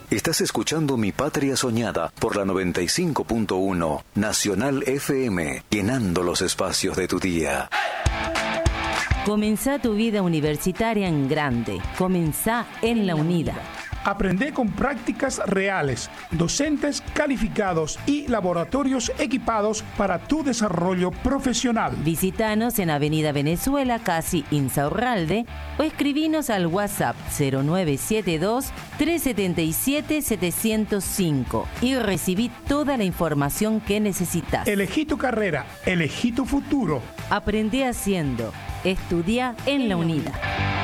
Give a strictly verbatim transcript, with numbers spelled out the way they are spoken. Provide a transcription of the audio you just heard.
Estás escuchando Mi Patria Soñada por la noventa y cinco punto uno Nacional F M, llenando los espacios de tu día. Comenzá tu vida universitaria en grande. Comenzá en La Unida. Aprende con prácticas reales, docentes calificados y laboratorios equipados para tu desarrollo profesional. Visítanos en Avenida Venezuela, casi Insaurralde, o escribinos al WhatsApp cero nueve siete dos, tres siete siete, siete cero cinco y recibí toda la información que necesitas. Elegí tu carrera, elegí tu futuro. Aprende haciendo. Estudia en La Unida.